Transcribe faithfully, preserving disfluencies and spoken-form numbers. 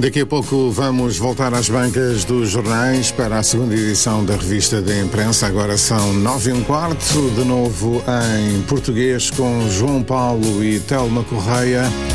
Daqui a pouco vamos voltar às bancas dos jornais para a segunda edição da revista de imprensa. Agora são nove e um quarto, de novo em português com João Paulo e Telma Correia.